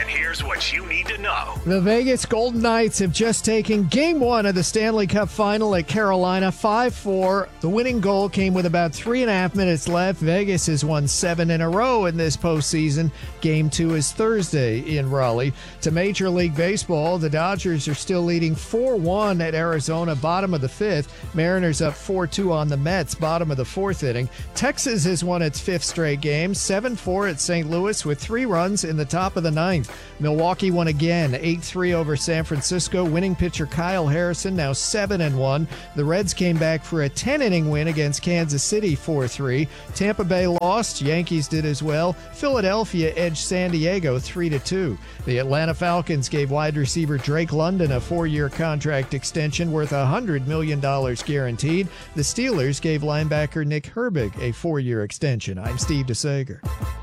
And here's what you need to know. The Vegas Golden Knights have just taken Game 1 of the Stanley Cup Final at Carolina 5-4. The winning goal came with about 3.5 minutes left. Vegas has won 7 in a row in this postseason. Game 2 is Thursday in Raleigh. To Major League Baseball, the Dodgers are still leading 4-1 at Arizona, bottom of the 5th. Mariners up 4-2 on the Mets, bottom of the 4th inning. Texas has won its 5th straight game, 7-4 at St. Louis with 3 runs in the top of the 9th. Milwaukee won again, 8-3 over San Francisco. Winning pitcher Kyle Harrison now 7-1. The Reds came back for a 10-inning win against Kansas City 4-3. Tampa Bay lost. Yankees did as well. Philadelphia edged San Diego 3-2. The Atlanta Falcons gave wide receiver Drake London a 4-year contract extension worth $100 million guaranteed. The Steelers gave linebacker Nick Herbig a 4-year extension. I'm Steve DeSager.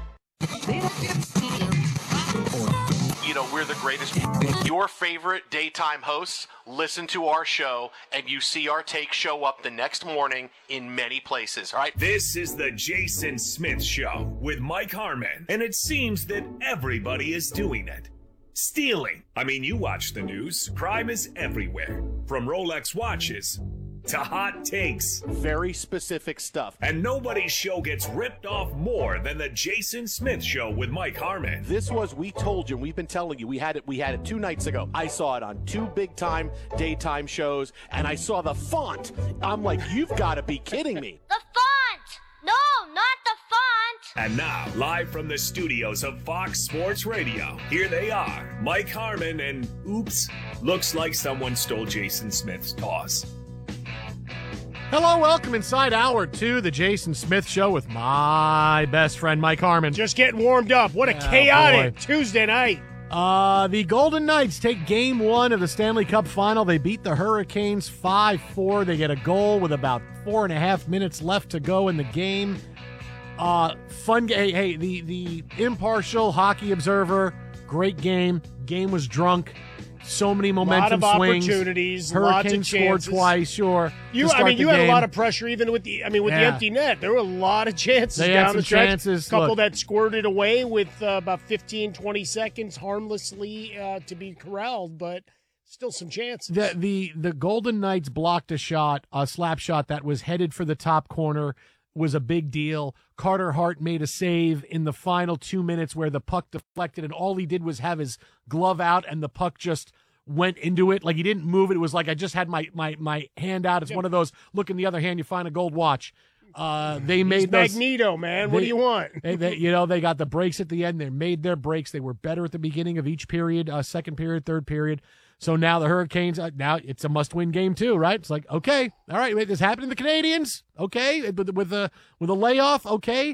You know, we're the greatest. Your favorite daytime hosts listen to our show, and you see our take show up the next morning in many places, all right? This is the Jason Smith Show with Mike Harmon, and it seems that everybody is doing it. Stealing. I mean, you watch the news. Crime is everywhere. From Rolex watches to hot takes. Very specific stuff. And nobody's show gets ripped off more than the Jason Smith Show with Mike Harmon. This was, we told you, we've been telling you, we had it 2 nights ago. I saw it on 2 big-time daytime shows, and I saw the font. I'm like, you've got to be kidding me. The font! No, not the font! And now, live from the studios of Fox Sports Radio, here they are, Mike Harmon and, oops, looks like someone stole Jason Smith's toss. Hello, welcome inside hour 2, the Jason Smith Show with my best friend, Mike Harmon. Just getting warmed up. What a chaotic Tuesday night. The Golden Knights take Game 1 of the Stanley Cup Final. They beat the Hurricanes 5-4. They get a goal with about 4.5 minutes left to go in the game. Fun game. Hey, the impartial hockey observer, great game. Game was drunk. So many momentum swings. Opportunities, Hurricane lots of chances. scored twice, sure. You had a lot of pressure even with the empty net. There were a lot of chances they down had some the stretch. chances. Couple that squirted away with about 15, 20 seconds harmlessly to be corralled, but still some chances. The Golden Knights blocked a slap shot that was headed for the top corner. Was a big deal. Carter Hart made a save in the final 2 minutes where the puck deflected, and all he did was have his glove out, and the puck just went into it. Like, he didn't move it. It was like I just had my hand out. It's one of those, look in the other hand, you find a gold watch. They made those, Magneto, man. What do you want? They got the breaks at the end. They made their breaks. They were better at the beginning of each period, second period, third period. So now the Hurricanes, now it's a must-win game too, right? It's like, okay, all right, wait, this happened to the Canadians, okay, with a layoff, okay.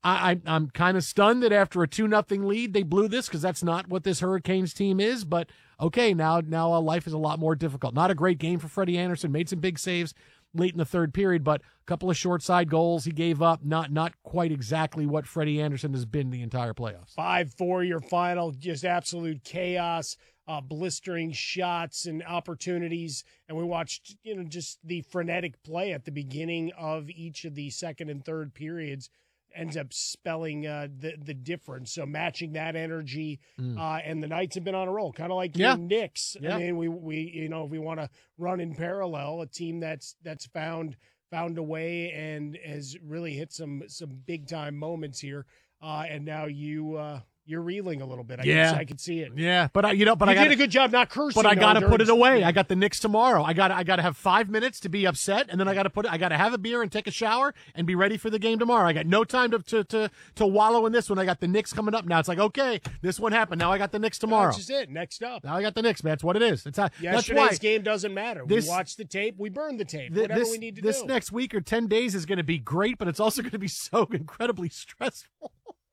I'm kind of stunned that after a 2-0 lead, they blew this because that's not what this Hurricanes team is. But okay, now life is a lot more difficult. Not a great game for Freddie Anderson. Made some big saves late in the third period, but a couple of short side goals he gave up. Not quite exactly what Freddie Anderson has been the entire playoffs. 5-4 your final, just absolute chaos. Blistering shots and opportunities, and we watched just the frenetic play at the beginning of each of the second and third periods ends up spelling the difference. So matching that energy, and the Knights have been on a roll, kind of like your Knicks. Yeah. I mean, we if we want to run in parallel, a team that's found a way and has really hit some big time moments here, and now you're reeling a little bit. I can see it. Yeah, but you did a good job not cursing. But I got to put it away. I got the Knicks tomorrow. I got to have 5 minutes to be upset, and then I got to have a beer and take a shower and be ready for the game tomorrow. I got no time to wallow in this one. I got the Knicks coming up now. It's like, okay, this one happened. Now I got the Knicks tomorrow. That's just it. Next up. Now I got the Knicks, man. That's what it is. Yesterday's game doesn't matter. We watch the tape. We burn the tape. Whatever we need to do. This next week or 10 days is going to be great, but it's also going to be so incredibly stressful.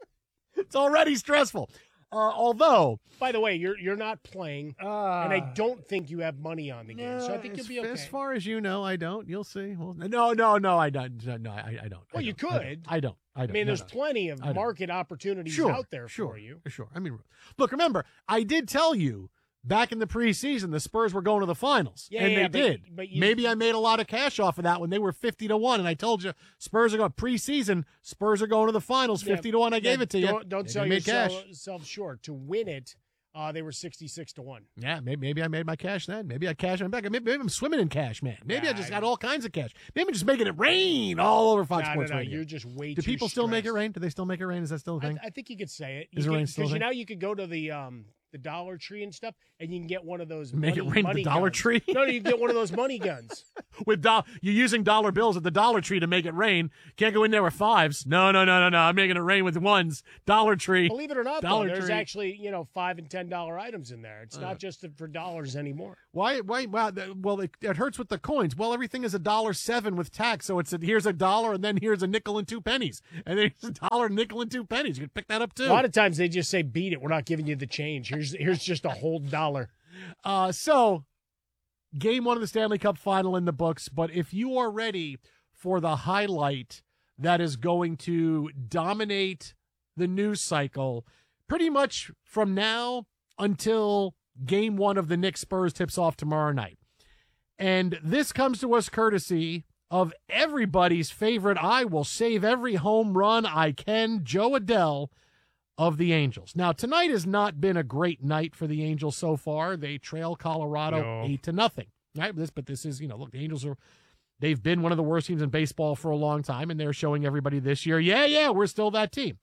It's already stressful. Although, by the way, you're not playing, and I don't think you have money on the game, so I think you'll be okay. As far as you know, I don't. You'll see. Well, no, I don't. No, I don't. Well, you could. I don't. I mean, there's plenty of market opportunities out there for you. Sure. I mean, look, remember, I did tell you back in the preseason the Spurs were going to the finals, and they did. But maybe I made a lot of cash off of that when they were 50-1, and I told you Spurs are going preseason. Spurs are going to the finals 50-1. I gave it to you. Don't sell yourself short. To win it, they were 66-1. Yeah, maybe I made my cash then. Maybe I cashed my back. Maybe I'm swimming in cash, man. Maybe I just got all kinds of cash. Maybe I'm just making it rain all over Fox Sports Radio. You're just way Do too people still make it stressed. rain? Do they still make it rain? Is that still a thing? I think you could say it. Is it rain still a Because thing? now you could go to the Dollar Tree and stuff, and you can get one of those Make it money, rain at money the Dollar guns. Tree? No, you can get one of those money guns. You're using dollar bills at the Dollar Tree to make it rain. Can't go in there with fives. No. I'm making it rain with ones. Dollar Tree. Believe it or not, Dollar there's Tree. actually $5 and $10 items in there. It's not just for dollars anymore. Why? Well, it hurts with the coins. Well, everything is $1.07 with tax, so here's $1, and then here's a nickel and 2 pennies, and then here's $1, nickel and 2 pennies. You can pick that up too. A lot of times they just say, "Beat it. We're not giving you the change. Here's just a whole dollar." So, game 1 of the Stanley Cup Final in the books. But if you are ready for the highlight that is going to dominate the news cycle, pretty much from now until game 1 of the Knicks Spurs tips off tomorrow night. And this comes to us courtesy of everybody's favorite, I will save every home run I can, Joe Adell of the Angels. Now, tonight has not been a great night for the Angels so far. They trail Colorado 8-0. Right? But this is, look, the Angels they've been one of the worst teams in baseball for a long time, and they're showing everybody this year, we're still that team.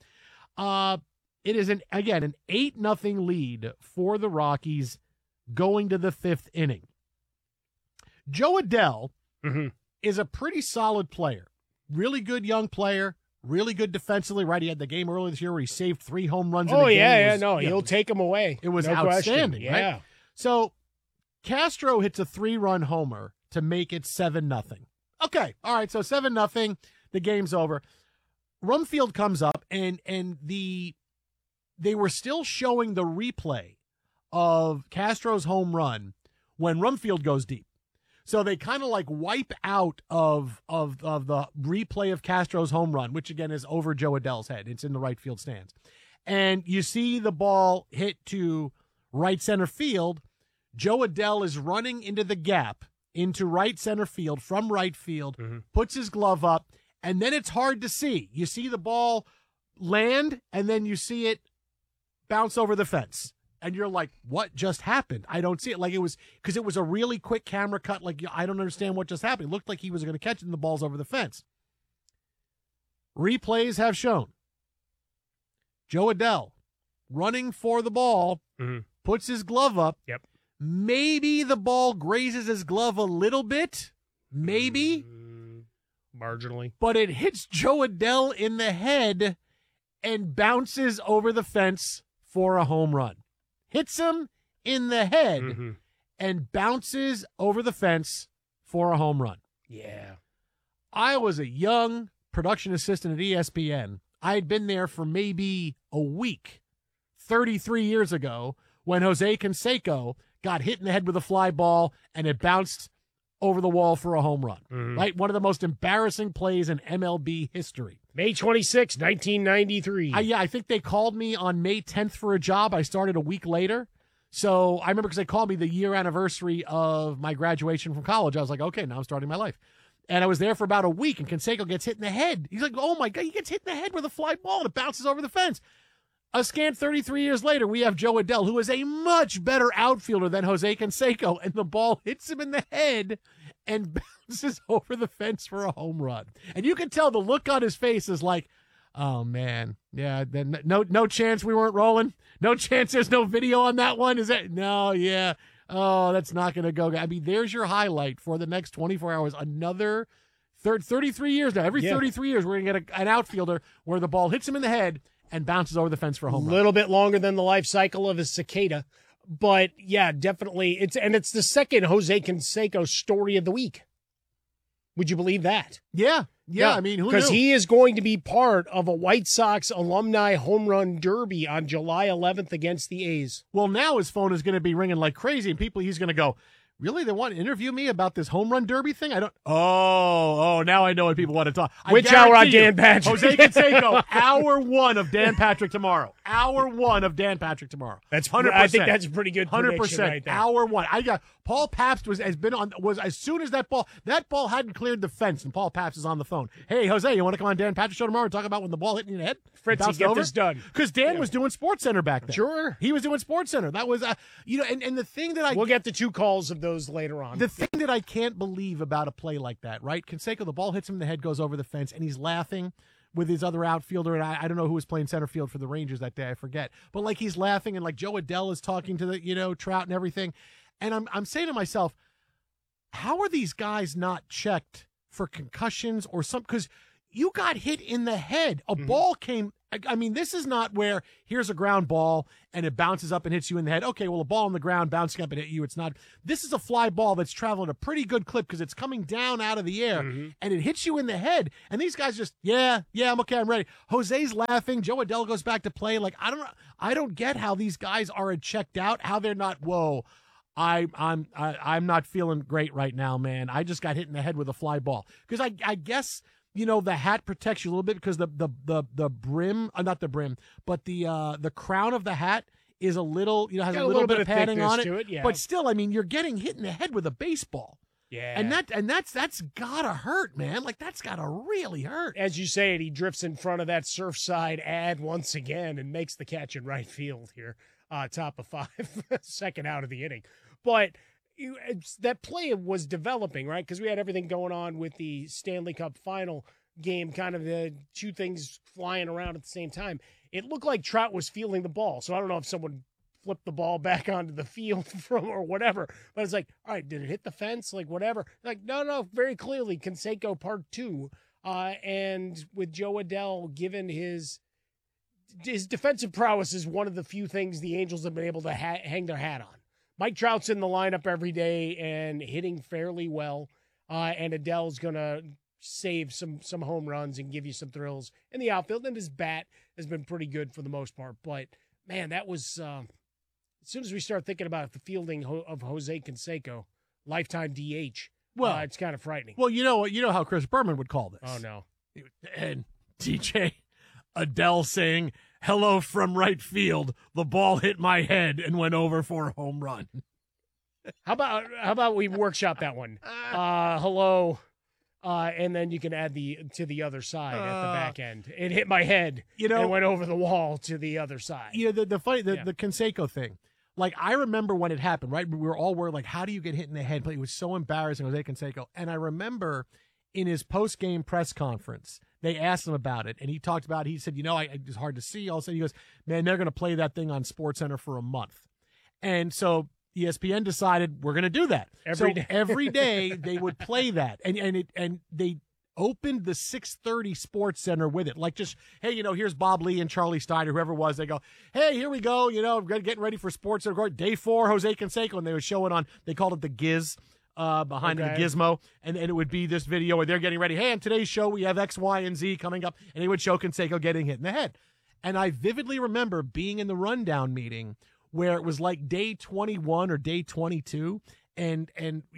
It is an 8-0 lead for the Rockies going to the 5th inning. Joe Adell is a pretty solid player. Really good young player. Really good defensively, right? He had the game earlier this year where he saved 3 home runs in the game. He'll take them away. It was no outstanding, question. right? Yeah. So Castro hits a 3-run homer to make it 7-0. Okay, all right, so 7-0, the game's over. Rumfield comes up, and they were still showing the replay of Castro's home run when Rumfield goes deep. So they kind of wipe out of the replay of Castro's home run, which again is over Joe Adell's head. It's in the right field stands. And you see the ball hit to right center field. Joe Adell is running into the gap into right center field from right field, puts his glove up, and then it's hard to see. You see the ball land, and then you see it bounce over the fence. And you're like, what just happened? I don't see it. It was because it was a really quick camera cut. I don't understand what just happened. It looked like he was going to catch it and the ball's over the fence. Replays have shown Joe Adell running for the ball, puts his glove up. Yep. Maybe the ball grazes his glove a little bit. Maybe. Marginally. But it hits Joe Adell in the head and bounces over the fence for a home run. Hits him in the head and bounces over the fence for a home run. Yeah. I was a young production assistant at ESPN. I had been there for maybe a week 33 years ago when Jose Canseco got hit in the head with a fly ball and it bounced over the wall for a home run. Right? One of the most embarrassing plays in MLB history. May 26, 1993. I think they called me on May 10th for a job. I started a week later. So I remember because they called me the year anniversary of my graduation from college. I was like, okay, now I'm starting my life. And I was there for about a week, and Canseco gets hit in the head. He's like, oh, my God, he gets hit in the head with a fly ball, and it bounces over the fence. A scant 33 years later, we have Joe Adell, who is a much better outfielder than Jose Canseco, and the ball hits him in the head and bounces over the fence for a home run. And you can tell the look on his face is like, oh, man, yeah, then no chance we weren't rolling? No chance there's no video on that one? Is that? No, yeah. Oh, that's not going to go. I mean, there's your highlight for the next 24 hours. Another 33 years now. Every 33 years, we're going to get an outfielder where the ball hits him in the head and bounces over the fence for a home run. A little bit longer than the life cycle of a cicada. But, yeah, definitely. It's the second Jose Canseco story of the week. Would you believe that? Yeah. I mean, who knew? Because he is going to be part of a White Sox alumni home run derby on July 11th against the A's. Well, now his phone is going to be ringing like crazy, and he's going to go, Really? They want to interview me about this home run derby thing? I don't. Oh, now I know what people want to talk. Which hour on Dan Patrick? Jose Canseco, hour 1 of Dan Patrick tomorrow. Hour 1 of Dan Patrick tomorrow. That's 100%. I think that's a pretty good prediction right there. Hour 1. I got Paul Pabst was as soon as that ball hadn't cleared the fence, and Paul Pabst is on the phone. Hey, Jose, you want to come on Dan Patrick show tomorrow and talk about when the ball hit in your head? Fritzy, get this done. Because Dan was doing SportsCenter back then. Sure, he was doing SportsCenter. That was and the thing that we'll get the 2 calls of those later on. The thing that I can't believe about a play like that, right? Canseco, the ball hits him in the head, goes over the fence, and he's laughing with his other outfielder, and I don't know who was playing center field for the Rangers that day, I forget. But like he's laughing, and like Joe Adell is talking to the Trout and everything, and I'm saying to myself, how are these guys not checked for concussions or something? Because you got hit in the head. A ball came. I mean, this is not where here's a ground ball and it bounces up and hits you in the head. Okay, well, a ball on the ground bouncing up and hit you. It's not. This is a fly ball that's traveling a pretty good clip because it's coming down out of the air and it hits you in the head. And these guys just, yeah, I'm okay, I'm ready. Jose's laughing. Joe Adell goes back to play. Like, I don't get how these guys are checked out. How they're not. Whoa. I'm not feeling great right now, man. I just got hit in the head with a fly ball because I guess. The hat protects you a little bit because the brim, not the brim, but the crown of the hat is a little, has a little bit of padding on it. Yeah. But still, I mean, you're getting hit in the head with a baseball. Yeah. And that's gotta hurt, man. Like, that's gotta really hurt. As you say it, he drifts in front of that Surfside ad once again and makes the catch in right field here, top of 5, second out of the inning. But that play was developing, right? Because we had everything going on with the Stanley Cup final game, kind of the 2 things flying around at the same time. It looked like Trout was fielding the ball. So I don't know if someone flipped the ball back onto the field or whatever. But it's like, all right, did it hit the fence? Like, whatever. Like, no, very clearly, Canseco part 2. And with Joe Adell, given his defensive prowess is one of the few things the Angels have been able to hang their hat on. Mike Trout's in the lineup every day and hitting fairly well, and Adell's going to save some home runs and give you some thrills in the outfield, and his bat has been pretty good for the most part. But, man, that was as soon as we start thinking about the fielding of Jose Canseco, lifetime DH, it's kind of frightening. Well, you know how Chris Berman would call this. Oh, no. And DJ Adell saying, "Hello from right field. The ball hit my head and went over for a home run." How about we workshop that one? Hello, and then you can add to the other side at the back end. It hit my head, and went over the wall to the other side. The Canseco thing. Like, I remember when it happened, right? We were all worried, like, how do you get hit in the head? But it was so embarrassing, Jose Canseco. And I remember in his post-game press conference, they asked him about it, and he talked about it. He said, it's hard to see. All of a sudden, he goes, man, they're going to play that thing on SportsCenter for a month. And so ESPN decided we're going to do that. Every day they would play that. And they opened the 6:30 SportsCenter with it. Like, just, hey, here's Bob Lee and Charlie Steiner, whoever it was. They go, hey, here we go. Getting ready for SportsCenter. Day 4, Jose Canseco. And they would show it on, they called it the Giz. Behind the gizmo, and it would be this video where they're getting ready. Hey, on today's show, we have X, Y, and Z coming up, and they would show Canseco getting hit in the head. And I vividly remember being in the rundown meeting where it was like day 21 or day 22, and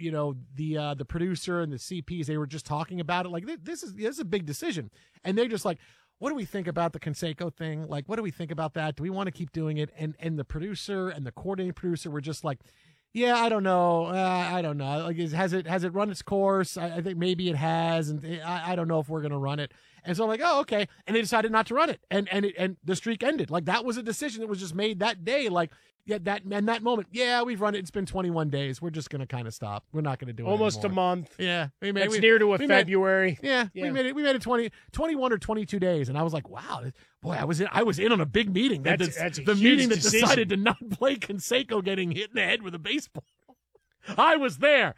the producer and the CPs, they were just talking about it like, this is a big decision, and they're just like, what do we think about the Canseco thing? Like, what do we think about that? Do we want to keep doing it? And the producer and the coordinating producer were just like, yeah, I don't know. I don't know. Like, has it run its course? I think maybe it has, and I don't know if we're going to run it. And so I'm like, oh, okay. And they decided not to run it, and the streak ended. Like, that was a decision that was just made that day. Like, yeah, that moment. Yeah, we've run it. It's been 21 days. We're just going to kind of stop. We're not going to do it almost anymore. A month. Yeah, it's near to February. We made it 21 or 22 days, and I was like, wow, boy, I was in on a big meeting. That's the meeting that decided to not play Canseco getting hit in the head with a baseball. I was there.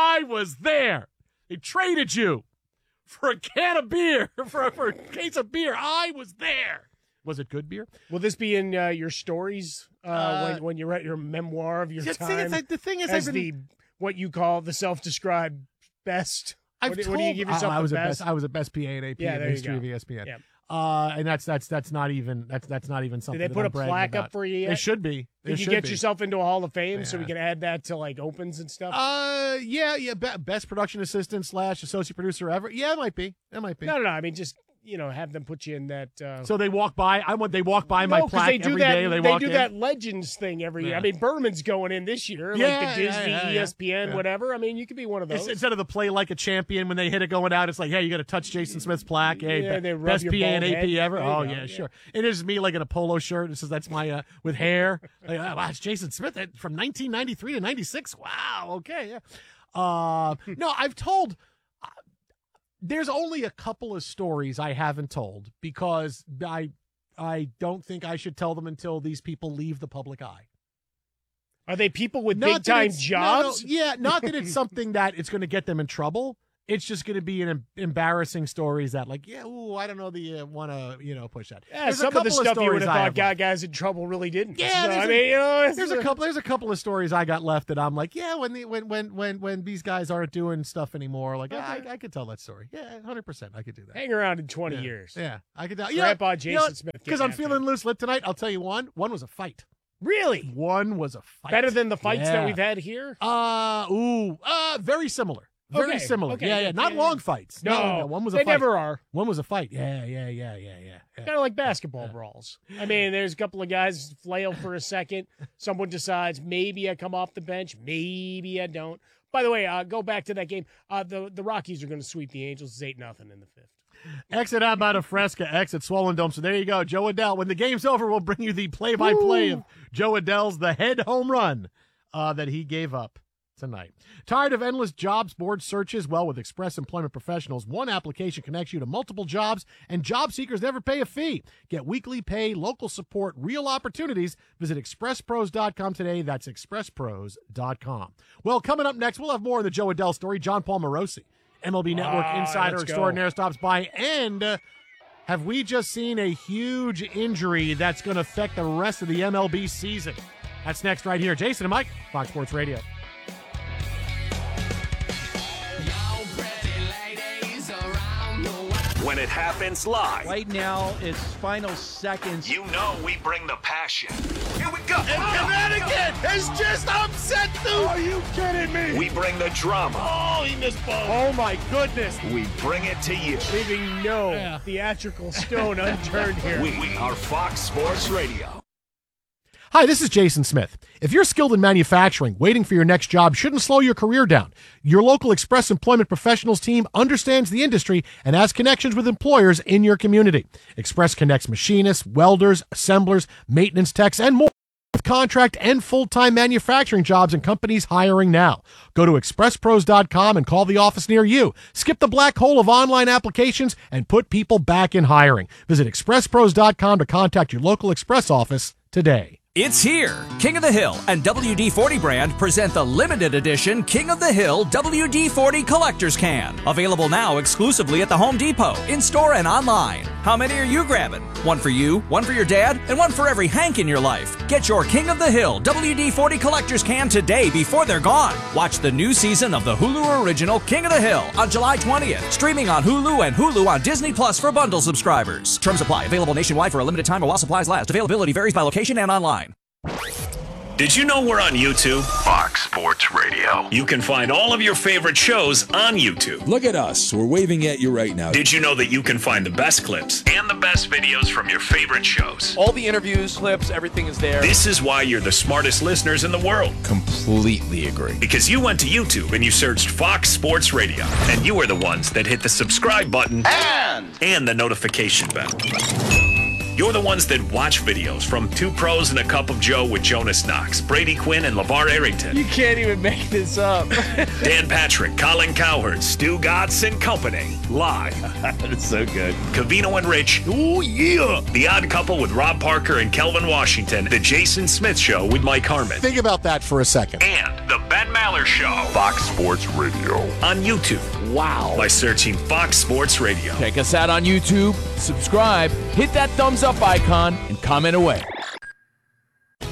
They traded you for a can of beer, for a case of beer. I was there. Was it good beer? Will this be in your stories when you write your memoir of your time? The thing is, what you call the self-described best. What do you give yourself? I was a best PA and AP in the history of ESPN. And that's not even something. Did they put a that I'm bragging plaque about. up for you yet? They should be. Did you get yourself into a Hall of Fame so we can add that to like opens and stuff? Yeah. Best production assistant / associate producer ever. Yeah, it might be. No. I mean, just have them put you in that. So they walk by. They walk by my plaque they do every that, day. They do that Legends thing every year. I mean, Berman's going in this year, like the Disney, ESPN, whatever. I mean, you could be one of those. Instead of the play like a champion when they hit it going out, it's like, hey, you got to touch Jason Smith's plaque. Hey, they rub best your PA and bald AP head. ever. There you Oh go, yeah, sure. And it's me like in a polo shirt. It says that's my with hair. Like, wow, it's Jason Smith from 1993 to 96. Wow. Okay. Yeah. No, I've told. There's only a couple of stories I haven't told because I don't think I should tell them until these people leave the public eye. Are they people with big-time jobs? No, not that it's something that it's going to get them in trouble. It's just going to be an embarrassing stories that, like, I don't know that you want to, push that. Yeah, some of the stuff you would have thought got guys in trouble really didn't. Yeah, so, there's a couple of stories I got left that I'm like, when these guys aren't doing stuff anymore, like, I could tell that story. Yeah, 100%, I could do that. Hang around in 20 years. Yeah, I could tell. Grandpa Jason Smith. Because I'm feeling loose lip tonight. I'll tell you one. One was a fight. Really? One was a fight. Better than the fights that we've had here? Very similar. Very similar. Okay. Not long fights. No. One was a they fight. never are. One was a fight. Yeah. Kind of like basketball brawls. I mean, there's a couple of guys flail for a second. Someone decides, maybe I come off the bench. Maybe I don't. By the way, go back to that game. The Rockies are going to sweep the Angels. It's 8-0 in the fifth. Exit Abba Fresca, exit Swollen Dome. So there you go, Joe Adell. When the game's over, we'll bring you the play-by-play of Joe Adell's the head home run that he gave up tonight. Tired of endless jobs board searches? Well, with Express Employment Professionals, one application connects you to multiple jobs, and job seekers never pay a fee. Get weekly pay, local support, real opportunities. Visit expresspros.com today. That's expresspros.com. Well, coming up next, we'll have more on the Joe Adell story. John Paul Morosi, MLB Network insider extraordinaire, stops by. And have we just seen a huge injury that's going to affect the rest of the MLB season? That's next right here. Jason and Mike, Fox Sports Radio. When it happens live. Right now, it's final seconds. You know we bring the passion. Here we go. And Connecticut has just upset the... Are you kidding me? We bring the drama. Oh, he missed both. Oh, my goodness. We bring it to you. Leaving no theatrical stone unturned here. We are Fox Sports Radio. Hi, this is Jason Smith. If you're skilled in manufacturing, waiting for your next job shouldn't slow your career down. Your local Express Employment Professionals team understands the industry and has connections with employers in your community. Express connects machinists, welders, assemblers, maintenance techs, and more with contract and full-time manufacturing jobs and companies hiring now. Go to expresspros.com and call the office near you. Skip the black hole of online applications and put people back in hiring. Visit expresspros.com to contact your local Express office today. It's here. King of the Hill and WD-40 brand present the limited edition King of the Hill WD-40 Collector's Can. Available now exclusively at the Home Depot, in-store and online. How many are you grabbing? One for you, one for your dad, and one for every Hank in your life. Get your King of the Hill WD-40 Collector's Can today before they're gone. Watch the new season of the Hulu original King of the Hill on July 20th. Streaming on Hulu and Hulu on Disney Plus for bundle subscribers. Terms apply. Available nationwide for a limited time while supplies last. Availability varies by location and online. Did you know we're on YouTube? Fox Sports Radio. You can find all of your favorite shows on YouTube. Look at us. We're waving at you right now. Did you know that you can find the best clips and the best videos from your favorite shows? All the interviews, clips, everything is there. This is why you're the smartest listeners in the world. Completely agree. Because you went to YouTube and you searched Fox Sports Radio, and you were the ones that hit the subscribe button and the notification bell. You're the ones that watch videos from Two Pros and a Cup of Joe with Jonas Knox, Brady Quinn, and LeVar Arrington. You can't even make this up. Dan Patrick, Colin Cowherd, Stu Gatz and company. Live. That's so good. Covino and Rich. Oh, yeah. The Odd Couple with Rob Parker and Kelvin Washington. The Jason Smith Show with Mike Harmon. Think about that for a second. And the Ben Maller Show. Fox Sports Radio. On YouTube. Wow. By searching Fox Sports Radio. Check us out on YouTube. Subscribe. Hit that thumbs up icon and comment away.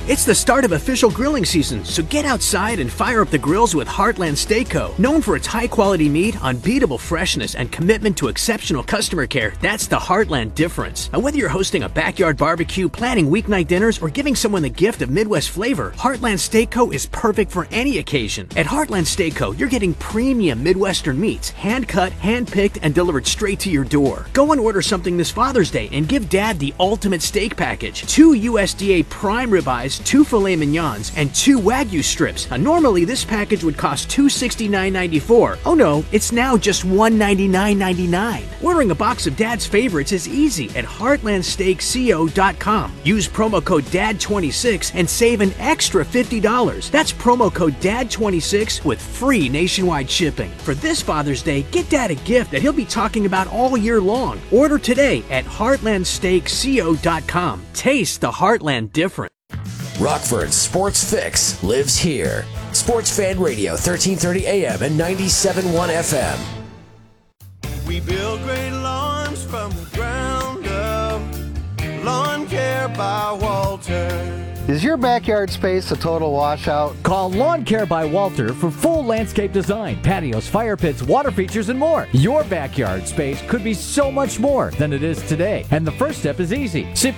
It's the start of official grilling season, so get outside and fire up the grills with Heartland Steak Co. Known for its high-quality meat, unbeatable freshness, and commitment to exceptional customer care, that's the Heartland difference. Now, whether you're hosting a backyard barbecue, planning weeknight dinners, or giving someone the gift of Midwest flavor, Heartland Steak Co. is perfect for any occasion. At Heartland Steak Co., you're getting premium Midwestern meats, hand-cut, hand-picked, and delivered straight to your door. Go and order something this Father's Day and give Dad the ultimate steak package. 2 USDA prime ribeyes, 2 filet mignons, and 2 Wagyu strips. Now, normally this package would cost $269.94. Oh no, it's now just $199.99. Ordering a box of Dad's favorites is easy at heartlandsteakco.com. Use promo code DAD26 and save an extra $50. That's promo code DAD26 with free nationwide shipping. For this Father's Day, get Dad a gift that he'll be talking about all year long. Order today at heartlandsteakco.com. Taste the Heartland difference. Rockford's Sports Fix lives here. Sports Fan Radio, 1330 AM and 97.1 FM. We build great lawns from the ground up. Lawn Care by Walter. Is your backyard space a total washout? Call Lawn Care by Walter for full landscape design, patios, fire pits, water features, and more. Your backyard space could be so much more than it is today. And the first step is easy. Simply